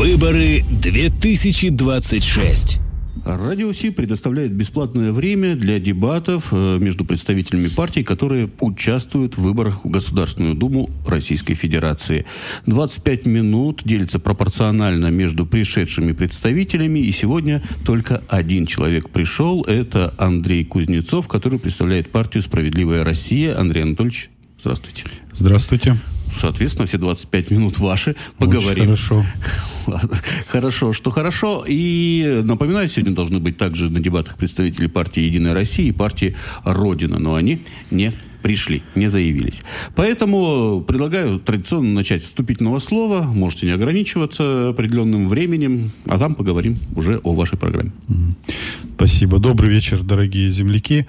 Выборы 2026. Радио Си предоставляет бесплатное время для дебатов между представителями партий, которые участвуют в выборах в Государственную Думу Российской Федерации. 25 минут делится пропорционально между пришедшими представителями, и сегодня только один человек пришел. Это Андрей Кузнецов, который представляет партию «Справедливая Россия». Андрей Анатольевич, здравствуйте. Здравствуйте. Соответственно, все 25 минут ваши. Поговорим. Очень хорошо. Хорошо, что хорошо. И напоминаю, сегодня должны быть также на дебатах представители партии «Единая Россия» и партии «Родина». Но они не пришли, не заявились. Поэтому предлагаю традиционно начать с вступительного слова. Можете не ограничиваться определенным временем, а там поговорим уже о вашей программе. Спасибо. Добрый вечер, дорогие земляки.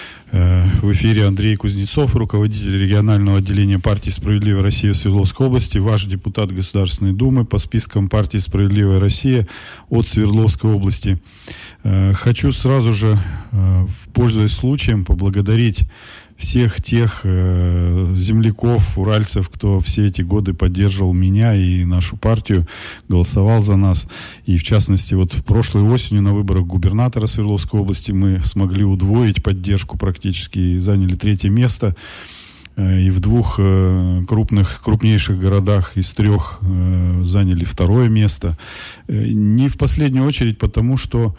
В эфире Андрей Кузнецов, руководитель регионального отделения партии «Справедливая Россия» в Свердловской области, ваш депутат Государственной Думы по спискам партии «Справедливая Россия» от Свердловской области. Хочу сразу же, пользуясь случаем, поблагодарить всех тех земляков, уральцев, кто все эти годы поддерживал меня и нашу партию, голосовал за нас. И в частности, вот прошлой осенью на выборах губернатора Свердловской области мы смогли удвоить поддержку практически и заняли 3-е место. И в 2 крупнейших городах из 3 заняли 2-е место. Не в последнюю очередь потому, что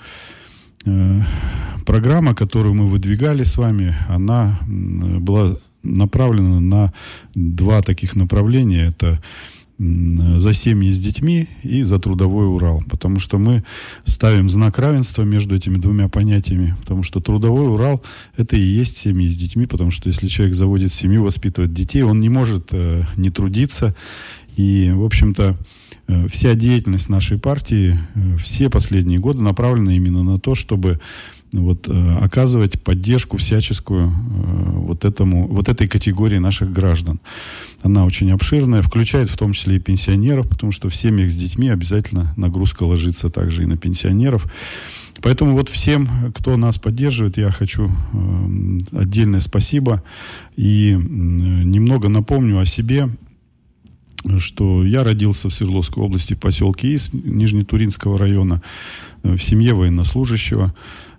программа, которую мы выдвигали с вами, она была направлена на 2 таких направления. Это за семьи с детьми и за трудовой Урал. Потому что мы ставим знак равенства между этими 2 понятиями. Потому что трудовой Урал – это и есть семьи с детьми. Потому что если человек заводит семью, воспитывает детей, он не может не трудиться. И, в общем-то, вся деятельность нашей партии все последние годы направлена именно на то, чтобы оказывать поддержку всяческую вот этой категории наших граждан. Она очень обширная, включает в том числе и пенсионеров, потому что в семьях с детьми обязательно нагрузка ложится также и на пенсионеров. Поэтому всем, кто нас поддерживает, я хочу отдельное спасибо. И немного напомню о себе, что я родился в Свердловской области в поселке Ис, Нижнетуринского района, в семье военнослужащего.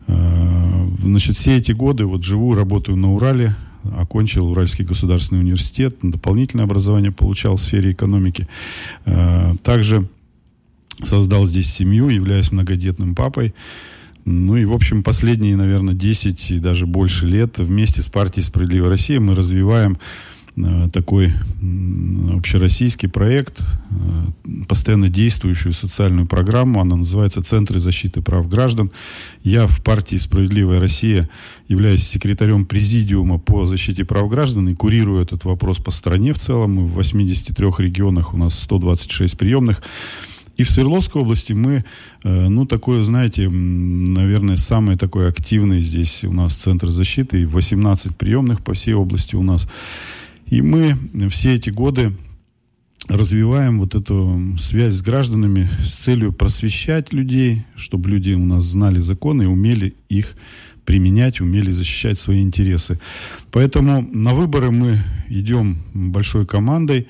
Все эти годы живу, работаю на Урале, окончил Уральский государственный университет, дополнительное образование получал в сфере экономики. Также создал здесь семью, являюсь многодетным папой. В общем, последние, наверное, 10 и даже больше лет вместе с партией «Справедливая Россия» мы развиваем такой общероссийский проект, постоянно действующую социальную программу. Она называется «Центры защиты прав граждан». Я в партии «Справедливая Россия» являюсь секретарем президиума по защите прав граждан и курирую этот вопрос по стране в целом. В 83 регионах у нас 126 приемных. И в Свердловской области мы, такое, знаете, наверное, самый такой активный здесь у нас центр защиты. 18 приемных по всей области у нас. И мы все эти годы развиваем эту связь с гражданами с целью просвещать людей, чтобы люди у нас знали законы и умели их применять, умели защищать свои интересы. Поэтому на выборы мы идем большой командой.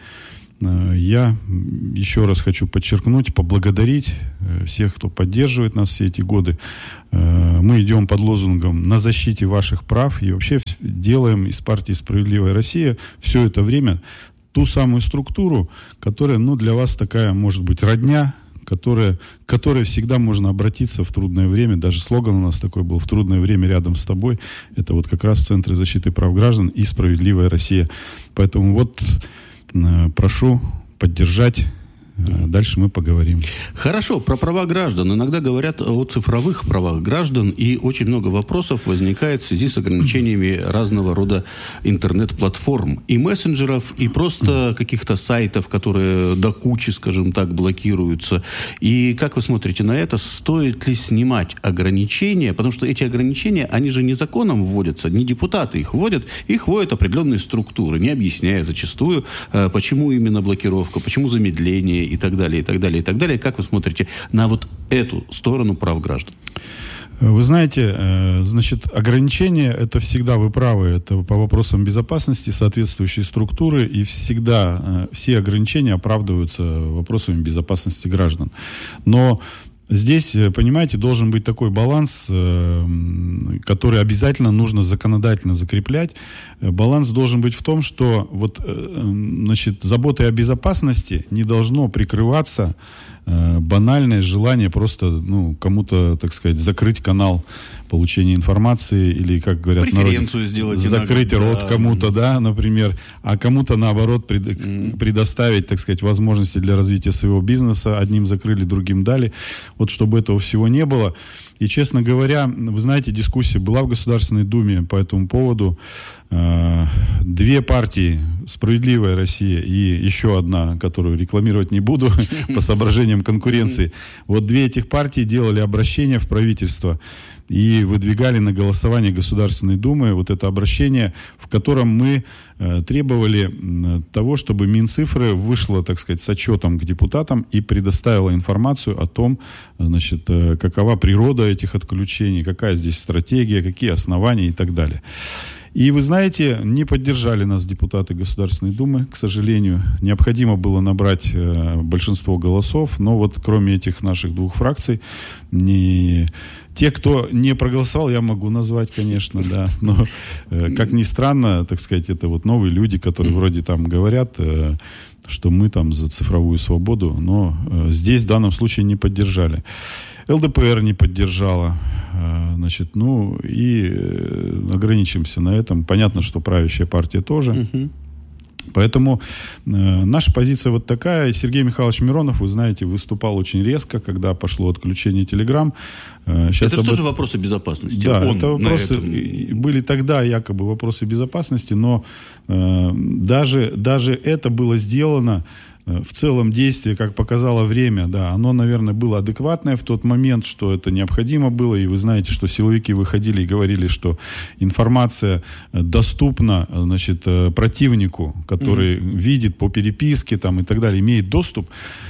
Я еще раз хочу подчеркнуть, поблагодарить всех, кто поддерживает нас все эти годы. Мы идем под лозунгом «На защите ваших прав» и вообще делаем из партии «Справедливая Россия» все это время ту самую структуру, которая, для вас такая, может быть, родня, к которой всегда можно обратиться в трудное время. Даже слоган у нас такой был: «В трудное время рядом с тобой». Это как раз Центры защиты прав граждан и «Справедливая Россия». Поэтому прошу поддержать. Дальше мы поговорим. Хорошо, про права граждан. Иногда говорят о цифровых правах граждан, и очень много вопросов возникает в связи с ограничениями разного рода интернет-платформ и мессенджеров, и просто каких-то сайтов, которые до кучи, скажем так, блокируются. И как вы смотрите на это? Стоит ли снимать ограничения? Потому что эти ограничения, они же не законом вводятся, не депутаты их вводят определенные структуры, не объясняя зачастую, почему именно блокировка, почему замедление и так далее, и так далее, и так далее. Как вы смотрите на эту сторону прав граждан? Вы знаете, значит, ограничения, это всегда, вы правы, это по вопросам безопасности соответствующие структуры, и всегда все ограничения оправдываются вопросами безопасности граждан. Но здесь, понимаете, должен быть такой баланс, который обязательно нужно законодательно закреплять. Баланс должен быть в том, что вот, значит, заботой о безопасности не должно прикрываться банальное желание просто, ну, кому-то, так сказать, закрыть канал получения информации или, как говорят, преференцию сделать, закрыть иногда, рот кому-то, да, например, а кому-то, наоборот, предоставить, так сказать, возможности для развития своего бизнеса. Одним закрыли, другим дали. Вот чтобы этого всего не было. И, честно говоря, вы знаете, дискуссия была в Государственной Думе по этому поводу. Две партии, «Справедливая Россия» и еще одна, которую рекламировать не буду по соображениям конкуренции. Вот две этих партии делали обращение в правительство и выдвигали на голосование Государственной Думы вот это обращение, в котором мы требовали того, чтобы Минцифры вышло, так сказать, с отчетом к депутатам и предоставила информацию о том, значит, какова природа этих отключений, какая здесь стратегия, какие основания и так далее. И вы знаете, не поддержали нас депутаты Государственной Думы, к сожалению. Необходимо было набрать большинство голосов, но вот кроме этих наших двух фракций, те, кто не проголосовал, я могу назвать, конечно, да, но, как ни странно, так сказать, это вот новые люди, которые вроде там говорят, что мы там за цифровую свободу, но здесь в данном случае не поддержали. ЛДПР не поддержала. Значит, ну и ограничимся на этом. Понятно, что правящая партия тоже. Поэтому наша позиция вот такая. Сергей Михайлович Миронов, вы знаете, выступал очень резко, когда пошло отключение Telegram. Это же тоже вопросы безопасности. Да, это вопросы были тогда якобы вопросы безопасности, но даже это было сделано. В целом действие, как показало время, да, оно, наверное, было адекватное в тот момент, что это необходимо было. И вы знаете, что силовики выходили и говорили, что информация доступна, значит, противнику, который видит по переписке там, и так далее, имеет доступ.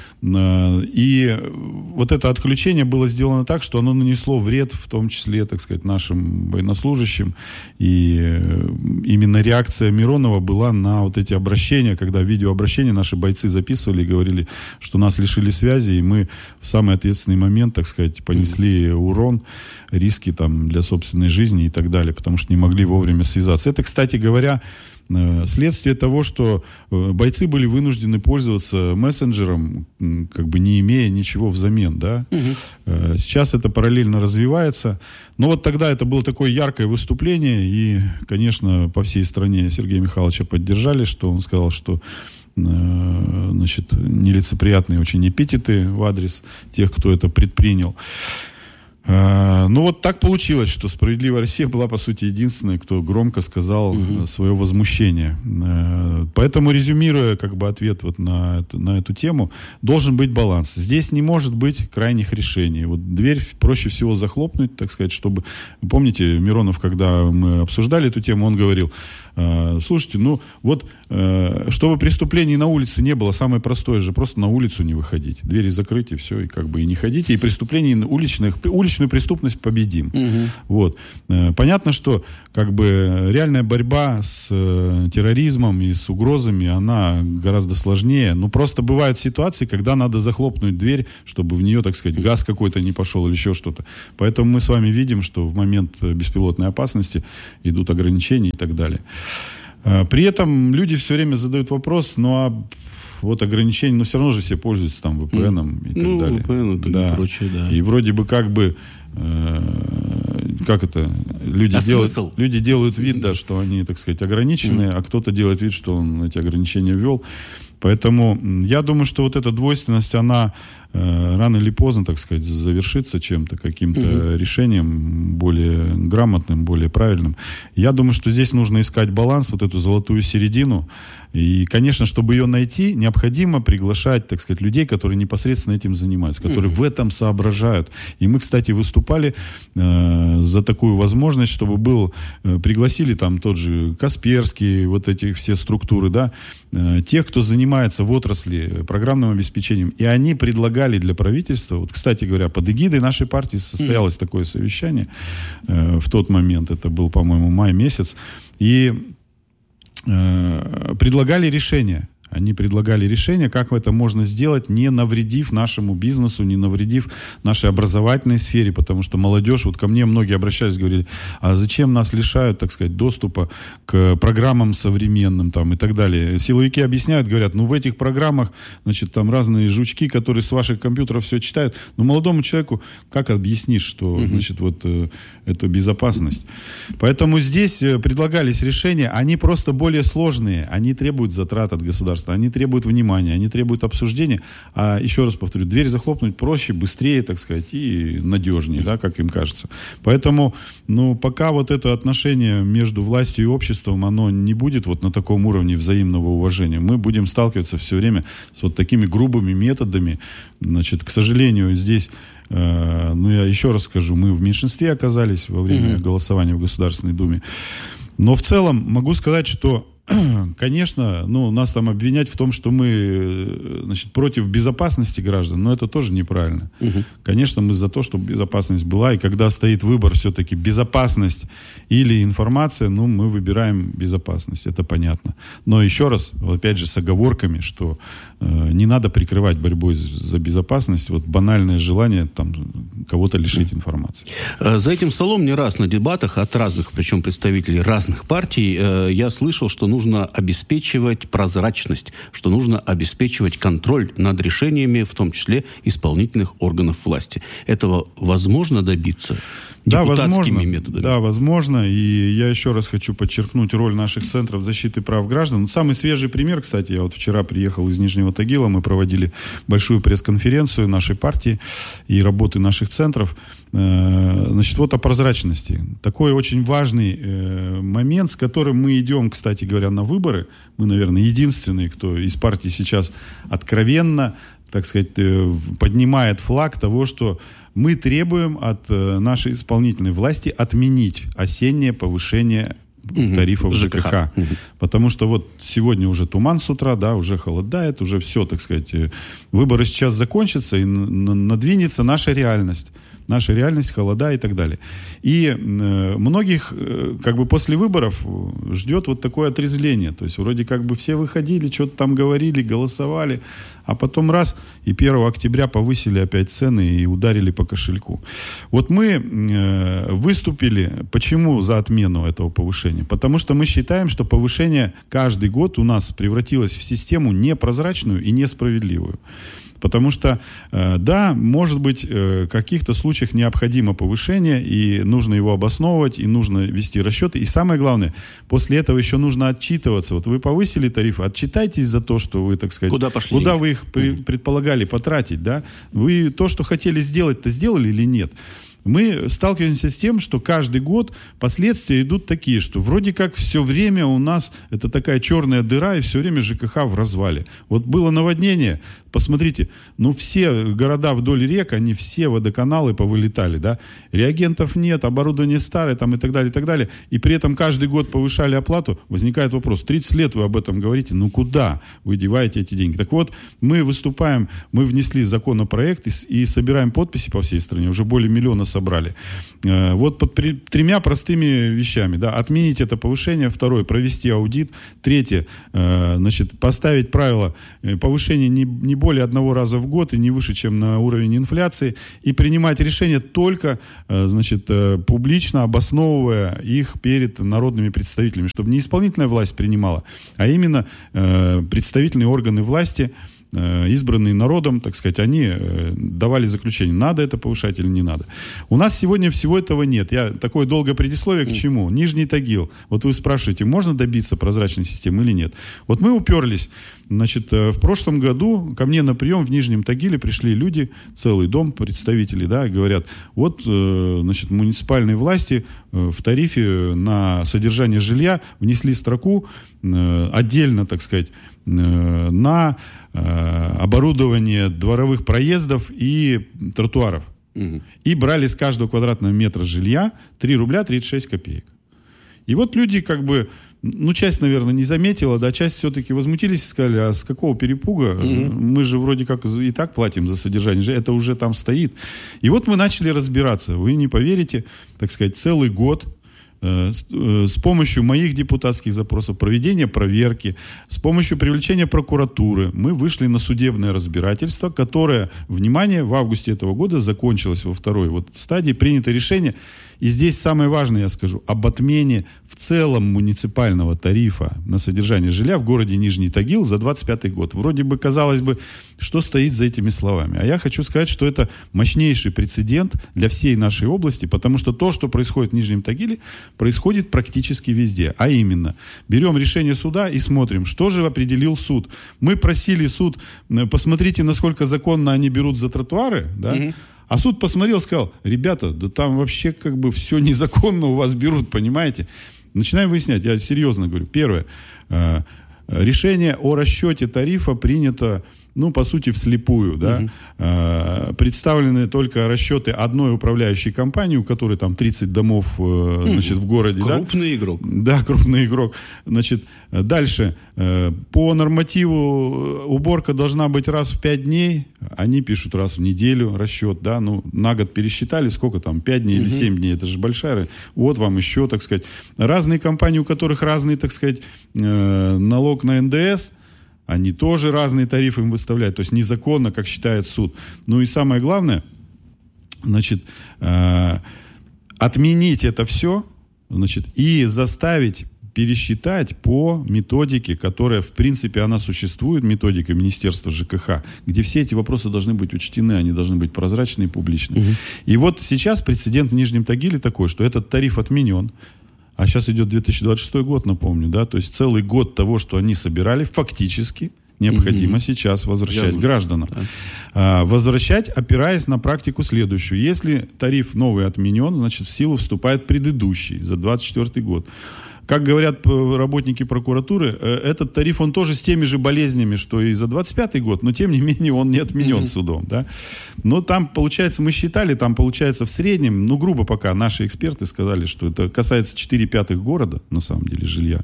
И вот это отключение было сделано так, что оно нанесло вред, в том числе, так сказать, нашим военнослужащим. И именно реакция Миронова была на вот эти обращения, когда видеообращения наши бойцы записывали и говорили, что нас лишили связи, и мы в самый ответственный момент, так сказать, понесли урон, риски там для собственной жизни и так далее, потому что не могли вовремя связаться. Это, кстати говоря, следствие того, что бойцы были вынуждены пользоваться мессенджером, как бы не имея ничего взамен, да. Сейчас это параллельно развивается. Но вот тогда это было такое яркое выступление, и, конечно, по всей стране Сергея Михайловича поддержали, что он сказал, что значит, нелицеприятные очень эпитеты в адрес тех, кто это предпринял. Ну вот так получилось, что «Справедливая Россия» была, по сути, единственной, кто громко сказал свое возмущение. Поэтому, резюмируя как бы ответ вот на эту тему, должен быть баланс. Здесь не может быть крайних решений. Вот дверь проще всего захлопнуть, так сказать, чтобы... Помните, Миронов, когда мы обсуждали эту тему, он говорил: слушайте, ну вот, чтобы преступлений на улице не было, самое простое же просто на улицу не выходить. Двери закрыть, и все, и как бы и не ходите. И преступлений уличную преступность победим. Вот. Понятно, что как бы реальная борьба с терроризмом и с угрозами, она гораздо сложнее. Но просто бывают ситуации, когда надо захлопнуть дверь, чтобы в нее, так сказать, газ какой-то не пошел или еще что-то. Поэтому мы с вами видим, что в момент беспилотной опасности идут ограничения и так далее. При этом люди все время задают вопрос, ну а вот ограничения, но все равно же все пользуются там VPN-ом и так далее. VPN, да. И прочее, да. И вроде бы как бы, как это, люди делают вид, да, что они, так сказать, ограничены, а кто-то делает вид, что он эти ограничения ввел. Поэтому я думаю, что вот эта двойственность, она рано или поздно, так сказать, завершится чем-то, каким-то решением более грамотным, более правильным. Я думаю, что здесь нужно искать баланс, вот эту золотую середину. И, конечно, чтобы ее найти, необходимо приглашать, так сказать, людей, которые непосредственно этим занимаются, которые в этом соображают. И мы, кстати, выступали за такую возможность, чтобы пригласили там тот же Касперский, вот эти все структуры, да, тех, кто занимается в отрасли программным обеспечением, и они предлагали предлагали для правительства, вот, кстати говоря, под эгидой нашей партии состоялось такое совещание в тот момент, это был, по-моему, май месяц, и предлагали решение. Они предлагали решение, как это можно сделать, не навредив нашему бизнесу, не навредив нашей образовательной сфере, потому что молодежь, вот ко мне многие обращались, говорили, а зачем нас лишают, так сказать, доступа к программам современным там, и так далее. Силовики объясняют, говорят, ну в этих программах, значит, там разные жучки, которые с ваших компьютеров все читают, но молодому человеку как объяснишь, что, значит, вот это безопасность. Поэтому здесь предлагались решения, они просто более сложные, они требуют затрат от государства. Они требуют внимания, они требуют обсуждения. А еще раз повторю, дверь захлопнуть проще, быстрее, так сказать, и надежнее, да, как им кажется. Поэтому, ну, пока вот это отношение между властью и обществом, оно не будет вот на таком уровне взаимного уважения. Мы будем сталкиваться все время с вот такими грубыми методами. Значит, к сожалению, здесь, ну, я еще раз скажу, мы в меньшинстве оказались во время голосования в Государственной Думе. Но в целом могу сказать, что конечно, ну, нас там обвинять в том, что мы, значит, против безопасности граждан, но это тоже неправильно. Конечно, мы за то, чтобы безопасность была, и когда стоит выбор все-таки безопасность или информация, ну, мы выбираем безопасность, это понятно. Но еще раз, опять же, с оговорками, что не надо прикрывать борьбой за безопасность вот банальное желание там кого-то лишить информации. За этим столом не раз на дебатах от разных, причем представителей разных партий, я слышал, что нужно обеспечивать прозрачность, что нужно обеспечивать контроль над решениями, в том числе исполнительных органов власти. Этого возможно добиться депутатскими методами? Да, возможно. И я еще раз хочу подчеркнуть роль наших центров защиты прав граждан. Самый свежий пример, кстати, я вот вчера приехал из Нижнего Тагила, мы проводили большую пресс-конференцию нашей партии и работы наших центров. Значит, вот о прозрачности. Такой очень важный момент, с которым мы идем, кстати говоря, на выборы. Мы, наверное, единственные, кто из партии сейчас откровенно, так сказать, поднимает флаг того, что мы требуем от нашей исполнительной власти отменить осеннее повышение тарифов ЖКХ. Потому что вот сегодня уже туман с утра, да, уже холодает, уже все, так сказать, выборы сейчас закончатся, и надвинется наша реальность. Наша реальность, холода и так далее. И многих, как бы после выборов ждет вот такое отрезвление. То есть вроде как бы все выходили, что-то там говорили, голосовали, а потом раз, и 1 октября повысили опять цены и ударили по кошельку. Вот мы выступили, почему за отмену этого повышения? Потому что мы считаем, что повышение каждый год у нас превратилось в систему непрозрачную и несправедливую. Потому что, да, может быть, в каких-то случаях необходимо повышение, и нужно его обосновывать, и нужно вести расчеты. И самое главное, после этого еще нужно отчитываться. Вот вы повысили тарифы, отчитайтесь за то, что вы, так сказать... Куда пошли? Куда вы их предполагали потратить, да? Вы то, что хотели сделать-то сделали или нет? Мы сталкиваемся с тем, что каждый год последствия идут такие, что вроде как все время у нас это такая черная дыра, и все время ЖКХ в развале. Вот было наводнение, посмотрите, ну все города вдоль рек, они все водоканалы повылетали, да, реагентов нет, оборудование старое там и так далее, и при этом каждый год повышали оплату. Возникает вопрос, 30 лет вы об этом говорите, ну куда вы деваете эти деньги? Так вот, мы выступаем, мы внесли законопроект и собираем подписи по всей стране, уже более 1 миллиона собрали. Вот под 3 простыми вещами, да, отменить это повышение, 2, провести аудит, 3, значит, поставить правило повышения не более 1 раза в год и не выше, чем на уровень инфляции, и принимать решения только, значит, публично обосновывая их перед народными представителями, чтобы не исполнительная власть принимала, а именно представительные органы власти, избранные народом, так сказать, они давали заключение, надо это повышать или не надо. У нас сегодня всего этого нет. Такое долгое предисловие к чему? Нижний Тагил. Вот вы спрашиваете, можно добиться прозрачной системы или нет? Вот мы уперлись. Значит, в прошлом году ко мне на прием в Нижнем Тагиле пришли люди, целый дом представителей, да, говорят, вот, значит, муниципальные власти в тарифе на содержание жилья внесли строку отдельно, так сказать, на оборудование дворовых проездов и тротуаров. И брали с каждого квадратного метра жилья 3 рубля 36 копеек. И вот люди как бы часть, наверное, не заметила, да, часть все-таки возмутились и сказали, а с какого перепуга? Мы же вроде как и так платим за содержание, это уже там стоит. И вот мы начали разбираться. Вы не поверите, так сказать, целый год с помощью моих депутатских запросов, проведения проверки, с помощью привлечения прокуратуры мы вышли на судебное разбирательство, которое, внимание, в августе этого года закончилось во второй стадии, принято решение. И здесь самое важное, я скажу, об отмене в целом муниципального тарифа на содержание жилья в городе Нижний Тагил за 25 год. Вроде бы, казалось бы, что стоит за этими словами. А я хочу сказать, что это мощнейший прецедент для всей нашей области, потому что то, что происходит в Нижнем Тагиле, происходит практически везде. А именно, берем решение суда и смотрим, что же определил суд. Мы просили суд, посмотрите, насколько законно они берут за тротуары, да? А суд посмотрел, сказал, ребята, да там вообще как бы все незаконно у вас берут, понимаете? Начинаем выяснять, я серьезно говорю. Первое, решение о расчете тарифа принято, по сути, вслепую, да. Представлены только расчеты одной управляющей компании, у которой там 30 домов, в городе. Крупный игрок. Да, крупный игрок. Дальше. По нормативу уборка должна быть раз в 5 дней. Они пишут раз в неделю расчет, да. На год пересчитали, сколько там, 5 дней или 7 дней. Это же большая. Вот вам еще, так сказать. Разные компании, у которых разный, так сказать, налог на НДС, они тоже разные тарифы им выставляют. То есть незаконно, как считает суд. И самое главное, отменить это все, и заставить пересчитать по методике, которая, в принципе, она существует, методика Министерства ЖКХ, где все эти вопросы должны быть учтены, они должны быть прозрачны и публичны. И вот сейчас прецедент в Нижнем Тагиле такой, что этот тариф отменен. А сейчас идет 2026 год, напомню, да, то есть целый год того, что они собирали, фактически необходимо сейчас возвращать гражданам. Возвращать, опираясь на практику следующую. Если тариф новый отменен, значит, в силу вступает предыдущий за 2024 год. Как говорят работники прокуратуры, этот тариф, он тоже с теми же болезнями, что и за 25 год, но тем не менее он не отменен судом. Да? Но там, получается, мы считали, там получается в среднем, грубо пока наши эксперты сказали, что это касается 4/5 города, на самом деле, жилья.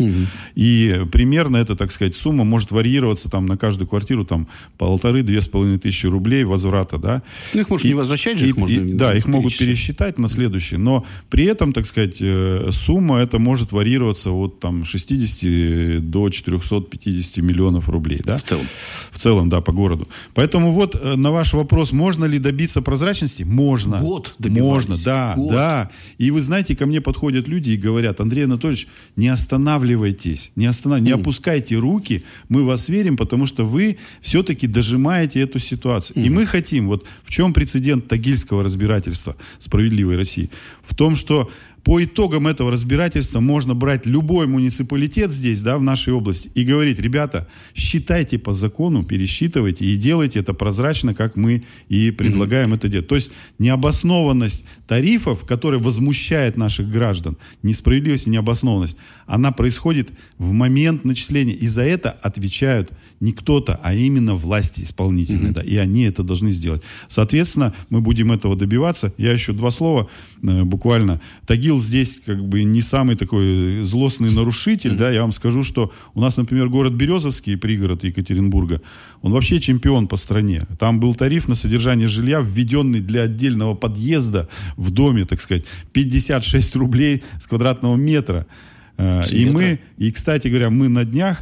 И примерно эта, так сказать, сумма может варьироваться там на каждую квартиру там 1500-2,5 тысячи рублей возврата. Да? Их можно не возвращать же, их можно. Да, их могут пересчитать на следующее. Но при этом, так сказать, сумма эта может варьироваться от там 60 до 450 миллионов рублей. Да? В целом, да, по городу. Поэтому вот на ваш вопрос, можно ли добиться прозрачности? Можно. Год добивались. Можно, да, да. И вы знаете, ко мне подходят люди и говорят, Андрей Анатольевич, не останавливайтесь, не опускайте руки, мы вас верим, потому что вы все-таки дожимаете эту ситуацию. И мы хотим, вот в чем прецедент Тагильского разбирательства «Справедливой России», в том, что по итогам этого разбирательства можно брать любой муниципалитет здесь, да, в нашей области, и говорить, ребята, считайте по закону, пересчитывайте и делайте это прозрачно, как мы и предлагаем это делать. То есть необоснованность тарифов, которая возмущает наших граждан, несправедливость и необоснованность, она происходит в момент начисления. И за это отвечают не кто-то, а именно власти исполнительные. Да, и они это должны сделать. Соответственно, мы будем этого добиваться. Я еще 2 слова буквально. Тагил здесь как бы не самый такой злостный нарушитель. Да, я вам скажу, что у нас, например, город Березовский, пригород Екатеринбурга, он вообще чемпион по стране. Там был тариф на содержание жилья, введенный для отдельного подъезда в доме, так сказать, 56 рублей с квадратного метра. И, кстати говоря, мы на днях,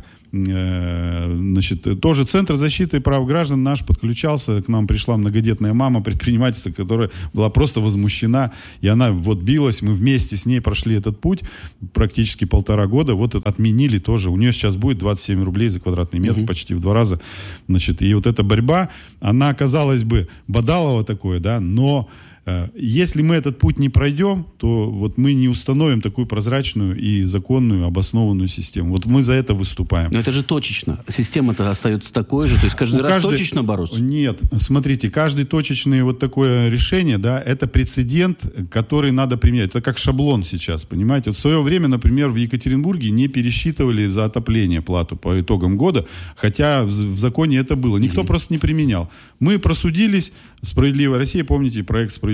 тоже Центр защиты прав граждан наш подключался, к нам пришла многодетная мама, предпринимательница, которая была просто возмущена, и она вот билась, мы вместе с ней прошли этот путь, практически 1,5 года, вот отменили тоже, у нее сейчас будет 27 рублей за квадратный метр, почти в 2 раза, и вот эта борьба, она, казалось бы, бодалово такое, да, но если мы этот путь не пройдем, то вот мы не установим такую прозрачную и законную, обоснованную систему. Вот мы за это выступаем. Но это же точечно. Система-то остается такой же. То есть каждый раз точечно бороться? Нет. Смотрите, каждый точечное вот такое решение, да, это прецедент, который надо применять. Это как шаблон сейчас, понимаете? Вот в свое время, например, в Екатеринбурге не пересчитывали за отопление плату по итогам года, хотя в законе это было. Никто просто не применял. Мы просудились. «Справедливая Россия», помните, проект «Справедливая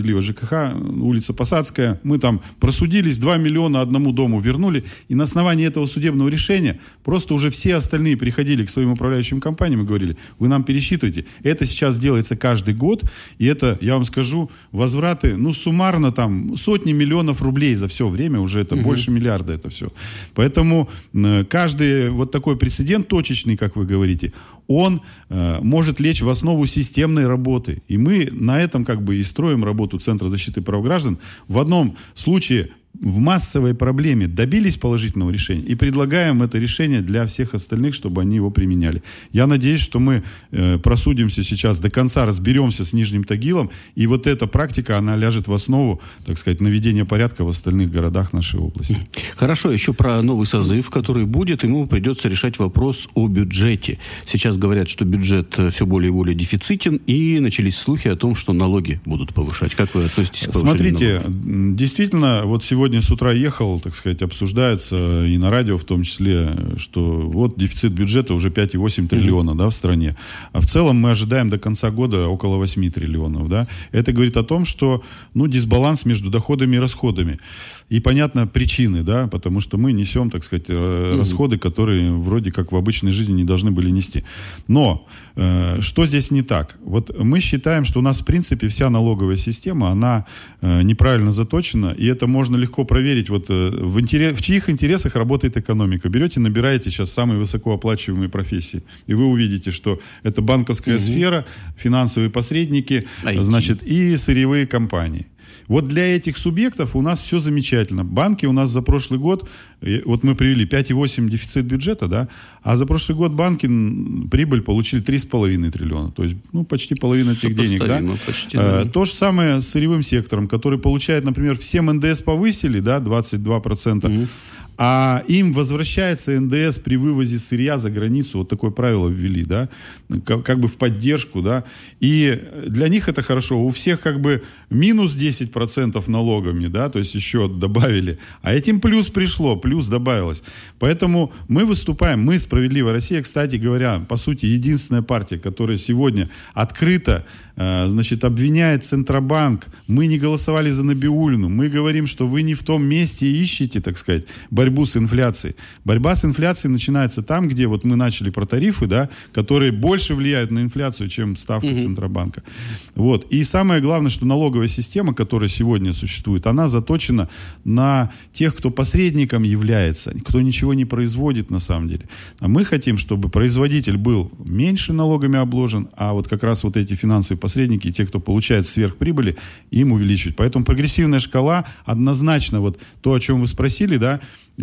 справедливое ЖКХ, улица Посадская. Мы там просудились, 2 миллиона одному дому вернули. И на основании этого судебного решения просто уже все остальные приходили к своим управляющим компаниям и говорили: вы нам пересчитываете. Это сейчас делается каждый год. И это, я вам скажу, возвраты, суммарно там сотни миллионов рублей за все время. Уже это больше миллиарда это все. Поэтому каждый вот такой прецедент точечный, как вы говорите, он может лечь в основу системной работы. И мы на этом как бы и строим работу Центра защиты прав граждан. В одном случае в массовой проблеме добились положительного решения и предлагаем это решение для всех остальных, чтобы они его применяли. Я надеюсь, что мы просудимся сейчас до конца, разберемся с Нижним Тагилом, и вот эта практика, она ляжет в основу, так сказать, наведения порядка в остальных городах нашей области. Хорошо, еще про новый созыв, который будет, ему придется решать вопрос о бюджете. Сейчас говорят, что бюджет все более и более дефицитен, и начались слухи о том, что налоги будут повышать. Как вы относитесь к повышению налогов? Смотрите, действительно, вот сегодня с утра ехал, так сказать, обсуждается и на радио в том числе, что вот дефицит бюджета уже 5,8 триллиона, да, в стране. А в целом мы ожидаем до конца года около 8 триллионов, да. Это говорит о том, что, дисбаланс между доходами и расходами. И, понятно, причины, да, потому что мы несем, так сказать, расходы, которые вроде как в обычной жизни не должны были нести. Но что здесь не так? Вот мы считаем, что у нас, в принципе, вся налоговая система, она неправильно заточена, и это можно легко проверить, вот в чьих интересах работает экономика. Берете, набираете сейчас самые высокооплачиваемые профессии, и вы увидите, что это банковская сфера, финансовые посредники, значит, и сырьевые компании. Вот для этих субъектов у нас все замечательно. Банки у нас за прошлый год, вот мы привели 5,8 дефицит бюджета, да, а за прошлый год банки прибыль получили 3,5 триллиона. То есть, почти половина этих денег, да. Почти, да. То же самое с сырьевым сектором, который получает, например, всем НДС повысили, да, 22%. А им возвращается НДС при вывозе сырья за границу. Вот такое правило ввели, да, как бы в поддержку, да. И для них это хорошо. У всех как бы минус 10% налогами, да, то есть еще добавили. А этим плюс пришло, плюс добавилось. Поэтому мы выступаем, мы, «Справедливая Россия», кстати говоря, по сути, единственная партия, которая сегодня открыто, значит, обвиняет Центробанк. Мы не голосовали за Набиуллину. Мы говорим, что вы не в том месте ищете, так сказать, борьбу с инфляцией. Борьба с инфляцией начинается там, где вот мы начали про тарифы, да, которые больше влияют на инфляцию, чем ставка Центробанка. Вот. И самое главное, что налоговая система, которая сегодня существует, она заточена на тех, кто посредником является, кто ничего не производит на самом деле. А мы хотим, чтобы производитель был меньше налогами обложен, а вот как раз вот эти финансовые посредники, те, кто получает сверхприбыли, им увеличивать. Поэтому прогрессивная шкала однозначно, вот то, о чем вы спросили, да,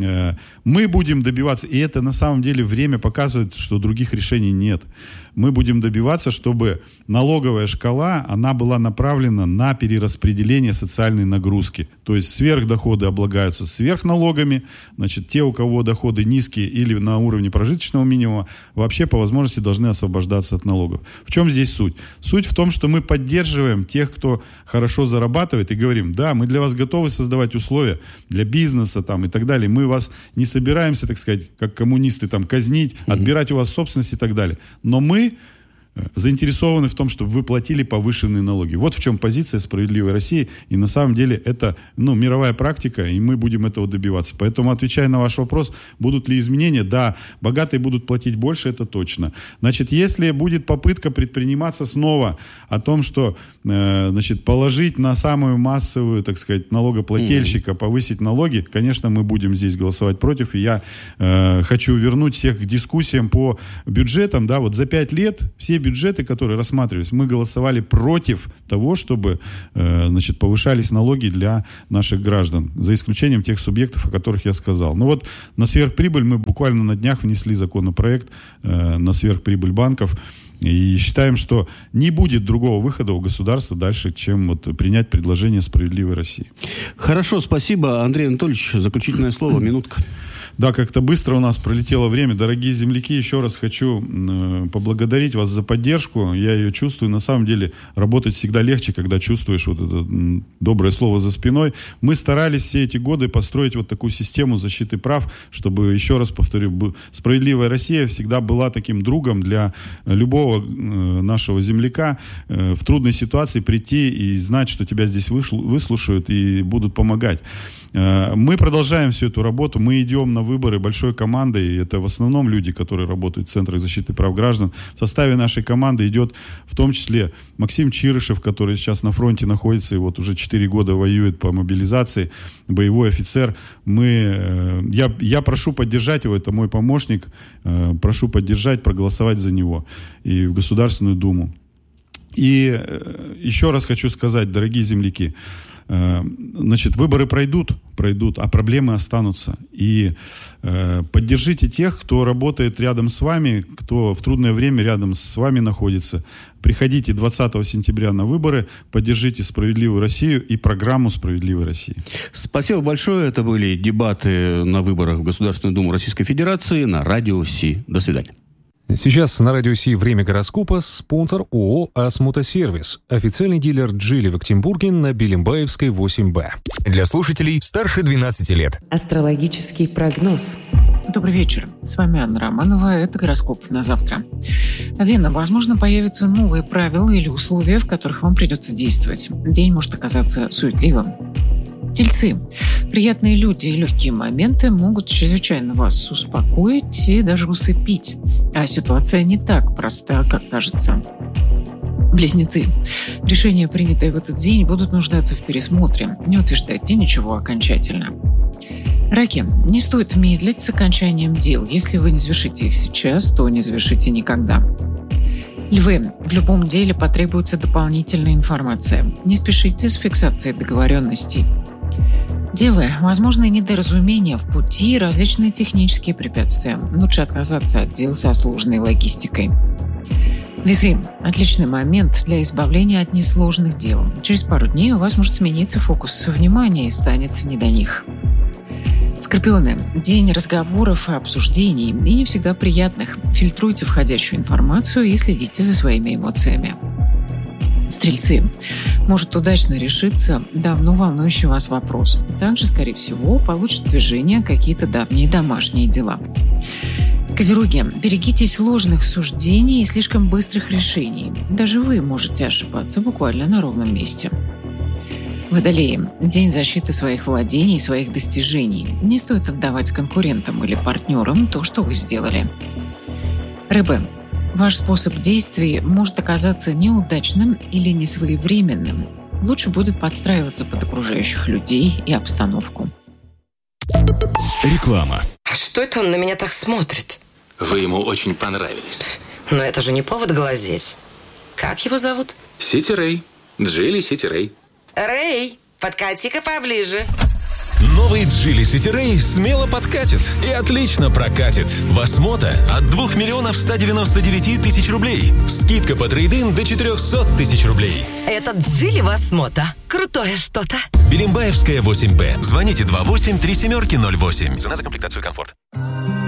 мы будем добиваться, и это на самом деле время показывает, что других решений нет. Мы будем добиваться, чтобы налоговая шкала, она была направлена на перераспределение социальной нагрузки. То есть сверхдоходы облагаются сверхналогами, значит, те, у кого доходы низкие или на уровне прожиточного минимума, вообще по возможности должны освобождаться от налогов. В чем здесь суть? Суть в том, что мы поддерживаем тех, кто хорошо зарабатывает, и говорим: да, мы для вас готовы создавать условия для бизнеса там, и так далее. Мы вас не собираемся, так сказать, как коммунисты, там, казнить, отбирать у вас собственность и так далее. Но мы заинтересованы в том, чтобы вы платили повышенные налоги. Вот в чем позиция «Справедливой России». И на самом деле это мировая практика, и мы будем этого добиваться. Поэтому, отвечая на ваш вопрос, будут ли изменения? Да, богатые будут платить больше, это точно. Значит, если будет попытка предприниматься снова о том, что значит, положить на самую массовую, так сказать, налогоплательщика, повысить налоги, конечно, мы будем здесь голосовать против. И я хочу вернуть всех к дискуссиям по бюджетам. Да, вот за 5 лет все бюджеты, которые рассматривались, мы голосовали против того, чтобы значит, повышались налоги для наших граждан, за исключением тех субъектов, о которых я сказал. Ну вот на сверхприбыль мы буквально на днях внесли законопроект на сверхприбыль банков. И считаем, что не будет другого выхода у государства дальше, чем вот принять предложение «Справедливой России». Хорошо, спасибо. Андрей Анатольевич, заключительное слово, минутка. Да, как-то быстро у нас пролетело время. Дорогие земляки, еще раз хочу поблагодарить вас за поддержку. Я ее чувствую. На самом деле, работать всегда легче, когда чувствуешь вот это доброе слово за спиной. Мы старались все эти годы построить вот такую систему защиты прав, чтобы, еще раз повторю, «Справедливая Россия» всегда была таким другом для любого любого нашего земляка в трудной ситуации прийти и знать, что тебя здесь выслушают и будут помогать. Мы продолжаем всю эту работу, мы идем на выборы большой командой, это в основном люди, которые работают в Центрах защиты прав граждан. В составе нашей команды идет в том числе Максим Чирышев, который сейчас на фронте находится и вот уже 4 года воюет по мобилизации, боевой офицер. Я прошу поддержать его, это мой помощник, прошу поддержать, проголосовать за него и в Государственную Думу. И еще раз хочу сказать, дорогие земляки, значит, выборы пройдут, а проблемы останутся. И поддержите тех, кто работает рядом с вами, кто в трудное время рядом с вами находится. Приходите 20 сентября на выборы, поддержите «Справедливую Россию» и программу «Справедливой России». Спасибо большое. Это были дебаты на выборах в Государственную Думу Российской Федерации на Радио Си. До свидания. Сейчас на Радио Си «Время гороскопа» спонсор ООО «Асмутосервис», официальный дилер Джили в Актенбурге на Белимбаевской 8Б. Для слушателей старше 12 лет. Астрологический прогноз. Добрый вечер. С вами Анна Романова. Это гороскоп на завтра. Вена, возможно, появятся новые правила или условия, в которых вам придется действовать. День может оказаться суетливым. Тельцы. Приятные люди и легкие моменты могут чрезвычайно вас успокоить и даже усыпить. А ситуация не так проста, как кажется. Близнецы. Решения, принятые в этот день, будут нуждаться в пересмотре. Не утверждайте ничего окончательно. Раки. Не стоит медлить с окончанием дел. Если вы не завершите их сейчас, то не завершите никогда. Львы. В любом деле потребуется дополнительная информация. Не спешите с фиксацией договоренностей. Девы. Возможны недоразумения в пути и различные технические препятствия. Лучше отказаться от дел со сложной логистикой. Весы. Отличный момент для избавления от несложных дел. Через пару дней у вас может смениться фокус внимания и станет не до них. Скорпионы. День разговоров и обсуждений, и не всегда приятных. Фильтруйте входящую информацию и следите за своими эмоциями. Стрельцы. Может удачно решиться давно волнующий вас вопрос. Также, скорее всего, получат движение какие-то давние домашние дела. Козероги. Берегитесь ложных суждений и слишком быстрых решений. Даже вы можете ошибаться буквально на ровном месте. Водолеи. День защиты своих владений и своих достижений. Не стоит отдавать конкурентам или партнерам то, что вы сделали. Рыбы. Ваш способ действий может оказаться неудачным или несвоевременным. Лучше будет подстраиваться под окружающих людей и обстановку. Реклама. А что это он на меня так смотрит? Вы ему очень понравились. Но это же не повод глазеть. Как его зовут? Сити Рэй. Джили Сити Рэй. Рэй, подкати-ка поближе. Новый Джили Сити Рэй смело подкатит и отлично прокатит. Восмота от 2 199 000 рублей. Скидка по трейд-ин до 400 000 рублей. Этот Джили Восмота. Крутое что-то. Белимбаевская 8Б. Звоните 28 3708. Цена за комплектацию комфорт.